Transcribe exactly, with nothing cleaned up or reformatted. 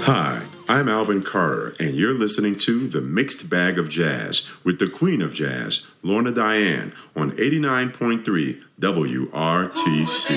Hi, I'm Alvin Carter, and you're listening to The Mixed Bag of Jazz with the Queen of Jazz, Lorna Diane, on eighty-nine point three W R T C.